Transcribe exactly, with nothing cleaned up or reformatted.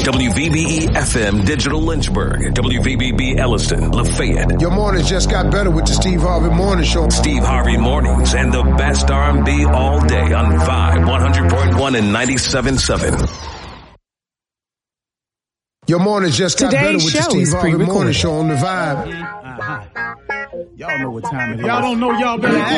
W V B E F M Digital Lynchburg, W V B B Elliston, Lafayette. Your mornings just got better with the Steve Harvey Morning Show. Steve Harvey Mornings and the best R and B all day on Vibe one hundred point one and ninety-seven point seven. Your mornings just got Today's better with the Steve Harvey Morning Show on the Vibe. Uh-huh. Y'all know what time it is. Y'all don't know, y'all better